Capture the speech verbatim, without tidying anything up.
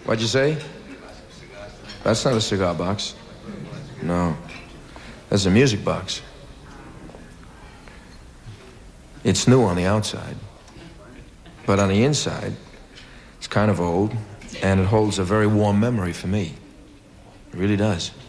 What'd you say? That's not a cigar box. No. That's a music box. It's new on the outside. But on the inside, it's kind of old, and it holds a very warm memory for me. It really does.